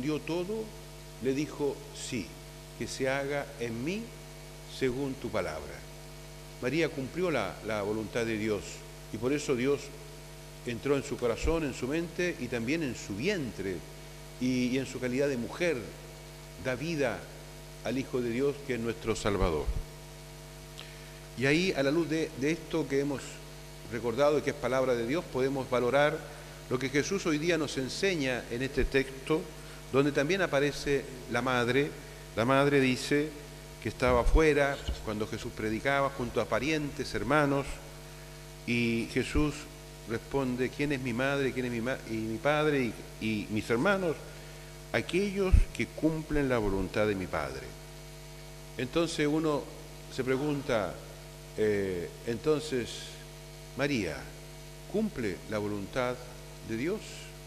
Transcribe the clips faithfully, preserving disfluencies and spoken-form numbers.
respondió todo, le dijo, sí, que se haga en mí según tu palabra. María cumplió la, la voluntad de Dios y por eso Dios entró en su corazón, en su mente y también en su vientre y, y en su calidad de mujer da vida al Hijo de Dios que es nuestro Salvador. Y ahí, a la luz de, de esto que hemos recordado y que es palabra de Dios, podemos valorar lo que Jesús hoy día nos enseña en este texto, donde también aparece la madre. La madre dice que estaba afuera cuando Jesús predicaba, junto a parientes, hermanos, y Jesús responde, ¿quién es mi madre, quién es mi, ma y mi padre y, y mis hermanos? Aquellos que cumplen la voluntad de mi Padre. Entonces uno se pregunta, eh, entonces, María, ¿cumple la voluntad de Dios?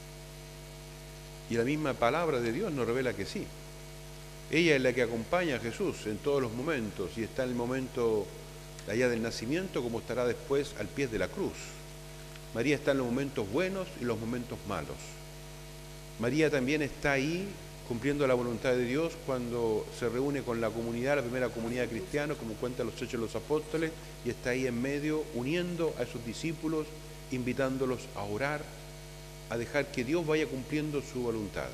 Y la misma palabra de Dios nos revela que sí. Ella es la que acompaña a Jesús en todos los momentos y está en el momento allá del nacimiento como estará después al pie de la cruz. María está en los momentos buenos y los momentos malos. María también está ahí cumpliendo la voluntad de Dios cuando se reúne con la comunidad, la primera comunidad de cristianos, como cuentan los Hechos de los Apóstoles, y está ahí en medio uniendo a sus discípulos, invitándolos a orar, a dejar que Dios vaya cumpliendo su voluntad.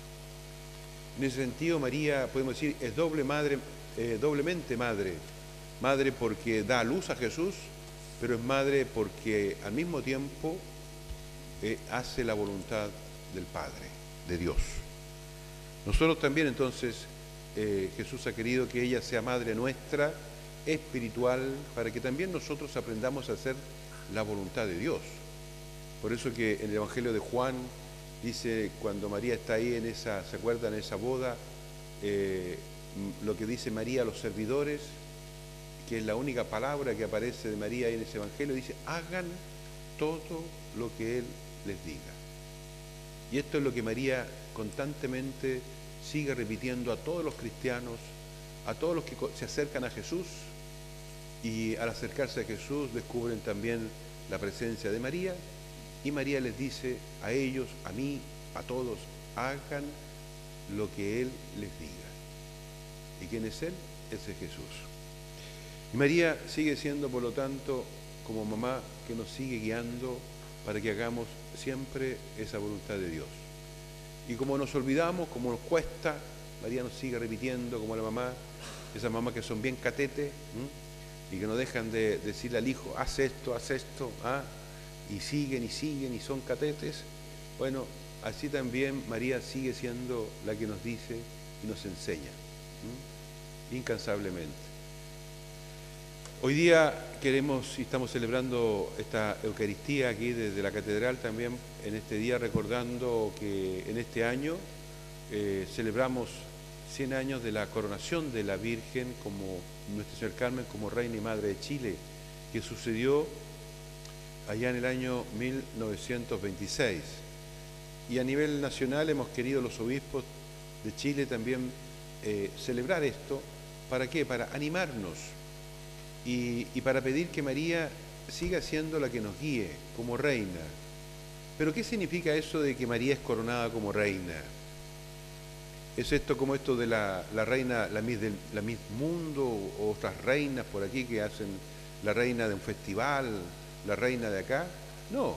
En ese sentido, María, podemos decir, es doble madre, eh, doblemente madre. Madre porque da a luz a Jesús, pero es madre porque al mismo tiempo eh, hace la voluntad del Padre, de Dios. Nosotros también entonces, eh, Jesús ha querido que ella sea madre nuestra, espiritual, para que también nosotros aprendamos a hacer la voluntad de Dios. Por eso que en el Evangelio de Juan dice, cuando María está ahí en esa, ¿se acuerdan? En esa boda, eh, lo que dice María a los servidores, que es la única palabra que aparece de María ahí en ese Evangelio, dice, hagan todo lo que Él les diga. Y esto es lo que María constantemente sigue repitiendo a todos los cristianos, a todos los que se acercan a Jesús, y al acercarse a Jesús descubren también la presencia de María, y María les dice a ellos, a mí, a todos, hagan lo que Él les diga. ¿Y quién es Él? Ese es Jesús. Y María sigue siendo, por lo tanto, como mamá que nos sigue guiando para que hagamos siempre esa voluntad de Dios. Y como nos olvidamos, como nos cuesta, María nos sigue repitiendo como la mamá, esas mamás que son bien catetes, ¿m? Y que no dejan de decirle al hijo, haz esto, haz esto, ¿ah? Y siguen y siguen y son catetes. Bueno, así también María sigue siendo la que nos dice y nos enseña, ¿m? Incansablemente. Hoy día queremos y estamos celebrando esta Eucaristía aquí desde la Catedral también, en este día recordando que en este año eh, celebramos cien años de la coronación de la Virgen como Nuestra Señora Carmen como Reina y Madre de Chile, que sucedió allá en el año mil novecientos veintiséis. Y a nivel nacional hemos querido los obispos de Chile también eh, celebrar esto. ¿Para qué? Para animarnos. Y, y para pedir que María siga siendo la que nos guíe como reina. ¿Pero qué significa eso de que María es coronada como reina? ¿Es esto como esto de la, la reina, la Miss, del, la Miss Mundo o otras reinas por aquí que hacen la reina de un festival, la reina de acá? No.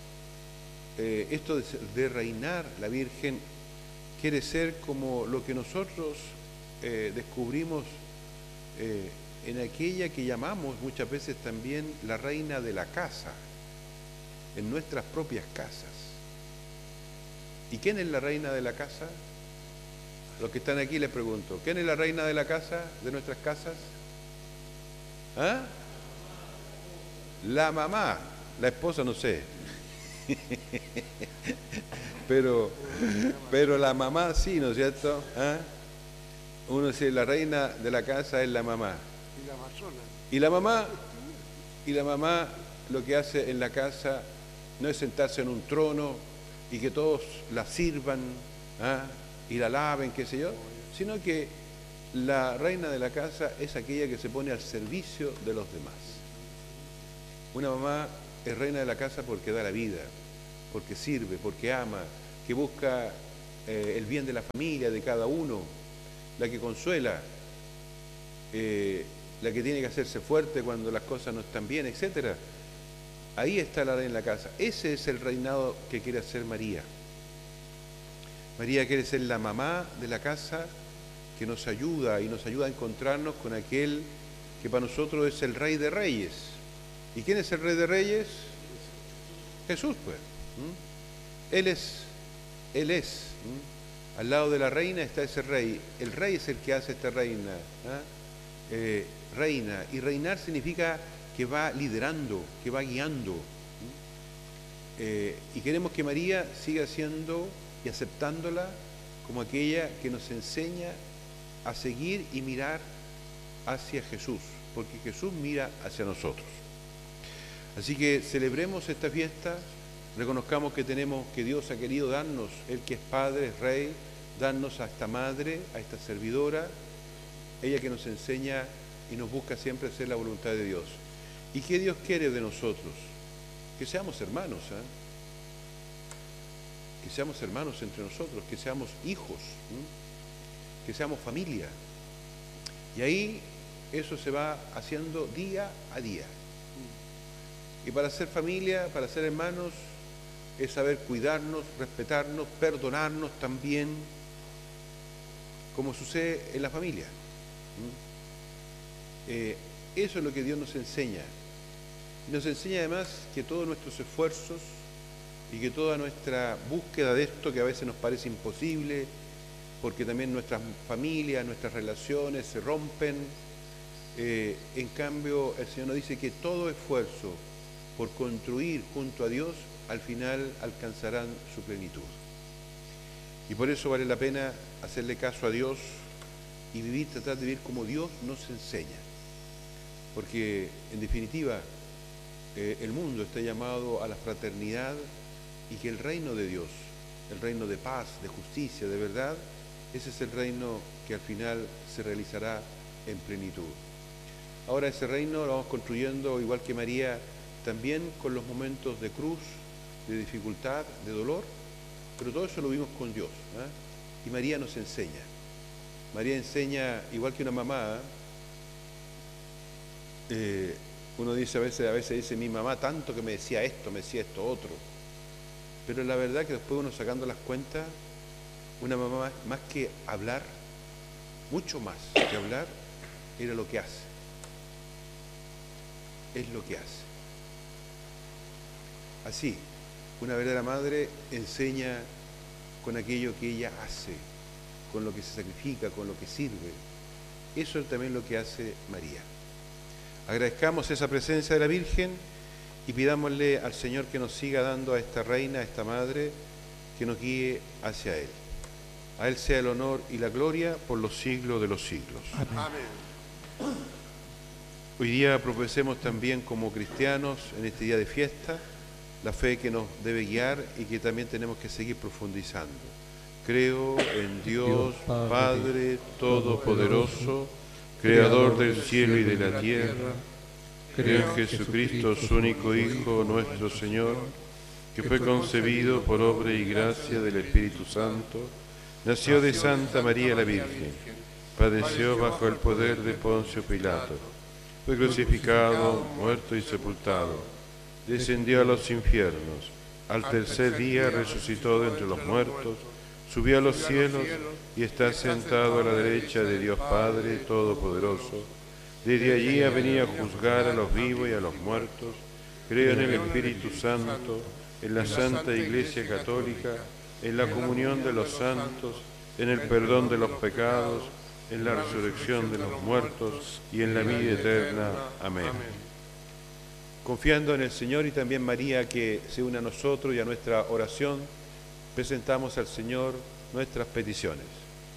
Eh, esto de, de reinar la Virgen quiere ser como lo que nosotros eh, descubrimos eh, en aquella que llamamos muchas veces también la reina de la casa, en nuestras propias casas. ¿Y quién es la reina de la casa? Los que están aquí les pregunto, ¿quién es la reina de la casa, de nuestras casas? ¿Ah? La mamá, la esposa no sé. pero, pero la mamá sí, ¿no es cierto? ¿Ah? Uno dice, la reina de la casa es la mamá. Y la amazona. Y la mamá, y la mamá lo que hace en la casa no es sentarse en un trono y que todos la sirvan, ¿ah? Y la laven, qué sé yo, sino que la reina de la casa es aquella que se pone al servicio de los demás. Una mamá es reina de la casa porque da la vida, porque sirve, porque ama, que busca eh, el bien de la familia, de cada uno, la que consuela, eh, la que tiene que hacerse fuerte cuando las cosas no están bien, etcétera. Ahí está la reina en la casa. Ese es el reinado que quiere hacer María. María quiere ser la mamá de la casa, que nos ayuda y nos ayuda a encontrarnos con aquel que para nosotros es el Rey de Reyes. ¿Y quién es el Rey de Reyes? Jesús, pues. ¿Mm? Él es, Él es. ¿Mm? Al lado de la reina está ese rey. El rey es el que hace esta reina. ¿Ah? Eh, reina. Y reinar significa que va liderando, que va guiando. ¿Mm? Eh, y queremos que María siga siendo y aceptándola como aquella que nos enseña a seguir y mirar hacia Jesús, porque Jesús mira hacia nosotros. Así que celebremos esta fiesta, reconozcamos que tenemos, que Dios ha querido darnos, Él que es Padre, es Rey, darnos a esta Madre, a esta servidora, ella que nos enseña y nos busca siempre hacer la voluntad de Dios. ¿Y qué Dios quiere de nosotros? Que seamos hermanos, ¿eh? que seamos hermanos entre nosotros, que seamos hijos, ¿eh? que seamos familia. Y ahí eso se va haciendo día a día. Y para ser familia, para ser hermanos, es saber cuidarnos, respetarnos, perdonarnos también, como sucede en la familia. Eh, eso es lo que Dios nos enseña. Y nos enseña además que todos nuestros esfuerzos y que toda nuestra búsqueda de esto, que a veces nos parece imposible, porque también nuestras familias, nuestras relaciones se rompen, eh, en cambio el Señor nos dice que todo esfuerzo por construir junto a Dios, al final alcanzarán su plenitud. Y por eso vale la pena hacerle caso a Dios y vivir, tratar de vivir como Dios nos enseña. Porque, en definitiva, eh, el mundo está llamado a la fraternidad y que el reino de Dios, el reino de paz, de justicia, de verdad, ese es el reino que al final se realizará en plenitud. Ahora ese reino lo vamos construyendo, igual que María, también con los momentos de cruz, de dificultad, de dolor, pero todo eso lo vimos con Dios, ¿eh? Y María nos enseña. María enseña, igual que una mamá, eh, uno dice a veces, a veces dice, mi mamá tanto que me decía esto, me decía esto otro, pero la verdad que después uno sacando las cuentas, una mamá más que hablar, mucho más que hablar, era lo que hace, es lo que hace. Así, una verdadera madre enseña con aquello que ella hace, con lo que se sacrifica, con lo que sirve. Eso es también lo que hace María. Agradezcamos esa presencia de la Virgen y pidámosle al Señor que nos siga dando a esta reina, a esta madre, que nos guíe hacia Él. A Él sea el honor y la gloria por los siglos de los siglos. Amén. Amén. Hoy día profesemos también como cristianos, en este día de fiesta, la fe que nos debe guiar y que también tenemos que seguir profundizando. Creo en Dios, Dios Padre, Padre Todopoderoso, Creador del cielo y de la tierra. Creo en Jesucristo, su único Hijo, nuestro Señor, que fue concebido por obra y gracia del Espíritu Santo, nació de Santa María la Virgen, padeció bajo el poder de Poncio Pilato, fue crucificado, muerto y sepultado, descendió a los infiernos, al tercer día resucitó de entre los muertos, subió a los cielos y está sentado a la derecha de Dios Padre Todopoderoso. Desde allí ha venido a juzgar a los vivos y a los muertos. Creo en el Espíritu Santo, en la Santa Iglesia Católica, en la comunión de los santos, en el perdón de los pecados, en la resurrección de los muertos y en la vida eterna. Amén. Confiando en el Señor y también María que se une a nosotros y a nuestra oración, presentamos al Señor nuestras peticiones.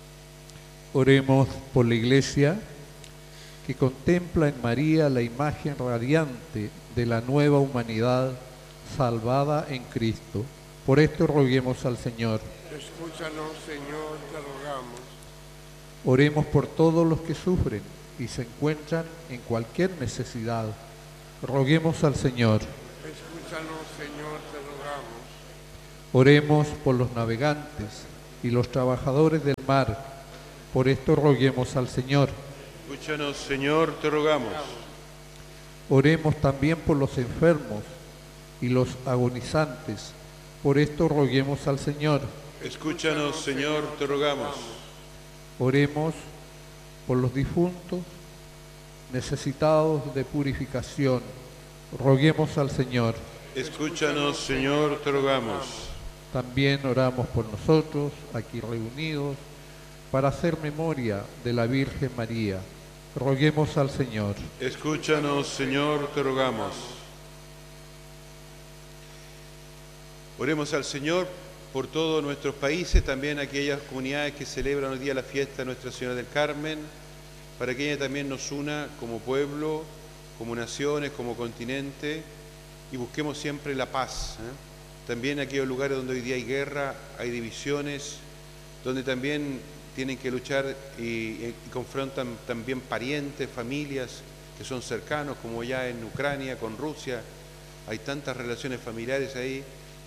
Oremos por la Iglesia que contempla en María la imagen radiante de la nueva humanidad salvada en Cristo. Por esto roguemos al Señor. Escúchanos, Señor, te rogamos. Oremos por todos los que sufren y se encuentran en cualquier necesidad. Roguemos al Señor. Escúchanos, Señor, te rogamos. Oremos por los navegantes y y los trabajadores del mar. Por esto roguemos al Señor. Escúchanos, Señor, te rogamos. Oremos también por los enfermos y los agonizantes. Por esto roguemos al Señor. Escúchanos, Señor, te rogamos. Oremos por los difuntos necesitados de purificación. Roguemos al Señor. Escúchanos, Señor, te rogamos. También oramos por nosotros, aquí reunidos, para hacer memoria de la Virgen María. Roguemos al Señor. Escúchanos, Señor, te rogamos. Oremos al Señor por todos nuestros países, también aquellas comunidades que celebran hoy día la fiesta de Nuestra Señora del Carmen, para que ella también nos una como pueblo, como naciones, como continente, y busquemos siempre la paz. ¿eh? También aquellos lugares donde hoy día hay guerra, hay divisiones, donde también tienen que luchar y, y confrontan también parientes, familias que son cercanos, como ya en Ucrania, con Rusia, hay tantas relaciones familiares ahí,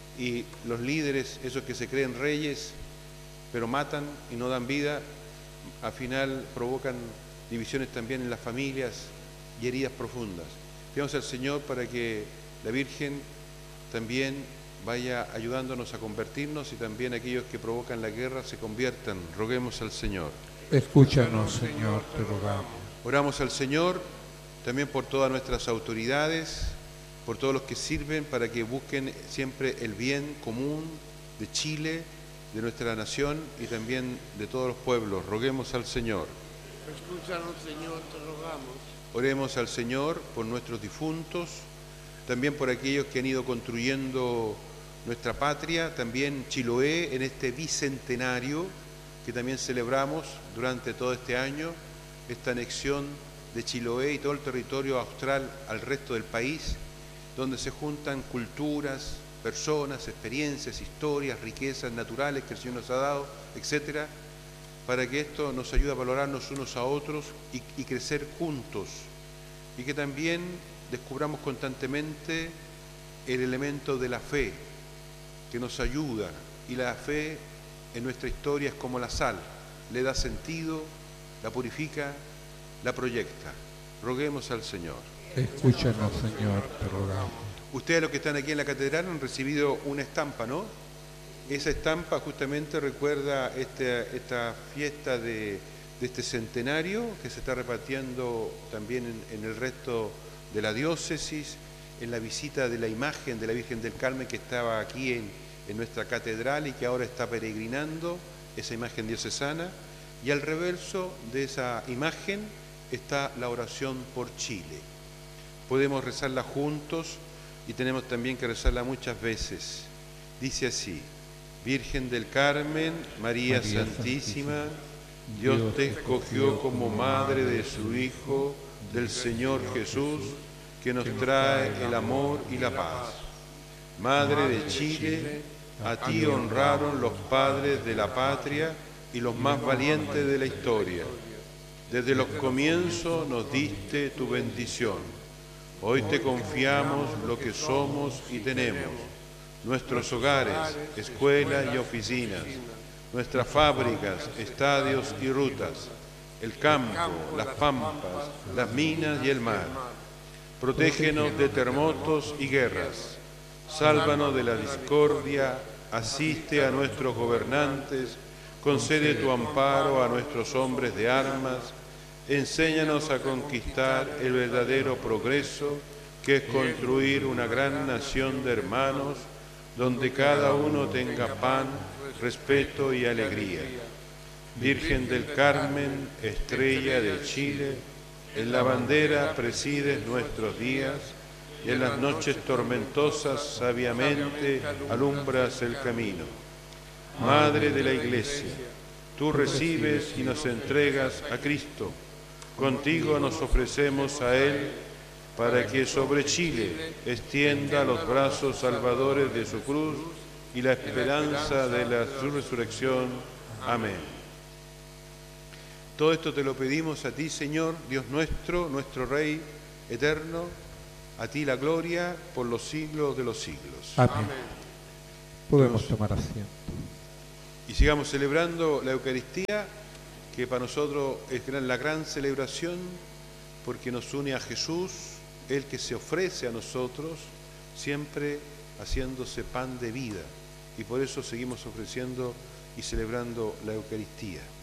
y los líderes, esos que se creen reyes, pero matan y no dan vida, al final provocan divisiones también en las familias y heridas profundas. Pidamos al Señor para que la Virgen también vaya ayudándonos a convertirnos y también aquellos que provocan la guerra se conviertan. Roguemos al Señor. Escúchanos, Señor, te rogamos. Oramos al Señor también por todas nuestras autoridades, por todos los que sirven para que busquen siempre el bien común de Chile, de nuestra nación y también de todos los pueblos. Roguemos al Señor. Escúchanos, Señor, te rogamos. Oremos al Señor por nuestros difuntos, también por aquellos que han ido construyendo nuestra patria, también Chiloé en este bicentenario que también celebramos durante todo este año, esta anexión de Chiloé y todo el territorio austral al resto del país, donde se juntan culturas, personas, experiencias, historias, riquezas naturales que el Señor nos ha dado, etcétera, para que esto nos ayude a valorarnos unos a otros y, y crecer juntos, y que también descubramos constantemente el elemento de la fe, que nos ayuda, y la fe en nuestra historia es como la sal, le da sentido, la purifica, la proyecta. Roguemos al Señor. Escúchanos, Señor, te rogamos. Ustedes los que están aquí en la catedral han recibido una estampa, ¿no? Esa estampa justamente recuerda este, esta fiesta de, de este centenario que se está repartiendo también en, en el resto de la diócesis, en la visita de la imagen de la Virgen del Carmen que estaba aquí en, en nuestra catedral y que ahora está peregrinando, esa imagen diocesana, y al reverso de esa imagen está la oración por Chile. Podemos rezarla juntos y tenemos también que rezarla muchas veces. Dice así: Virgen del Carmen, María, María Santísima, Dios te escogió como madre de su Hijo, del Señor Jesús, que nos trae el amor y la paz. Madre de Chile, a ti honraron los padres de la patria y los más valientes de la historia. Desde los comienzos nos diste tu bendición. Hoy te confiamos lo que somos y tenemos, nuestros hogares, escuelas y oficinas, nuestras fábricas, estadios y rutas, el campo, las pampas, las minas y el mar. Protégenos de terremotos y guerras, sálvanos de la discordia, asiste a nuestros gobernantes, concede tu amparo a nuestros hombres de armas, enséñanos a conquistar el verdadero progreso, que es construir una gran nación de hermanos, donde cada uno tenga pan, respeto y alegría. Virgen del Carmen, estrella de Chile, en la bandera presides nuestros días, y en las noches tormentosas sabiamente alumbras el camino. Madre de la Iglesia, tú recibes y nos entregas a Cristo. Contigo nos ofrecemos a Él para que sobre Chile extienda los brazos salvadores de su cruz y la esperanza de la su resurrección. Amén. Todo esto te lo pedimos a ti, Señor, Dios nuestro, nuestro Rey eterno, a ti la gloria por los siglos de los siglos. Amén. Podemos tomar asiento. Y sigamos celebrando la Eucaristía, que para nosotros es la gran celebración, porque nos une a Jesús, el que se ofrece a nosotros, siempre haciéndose pan de vida. Y por eso seguimos ofreciendo y celebrando la Eucaristía.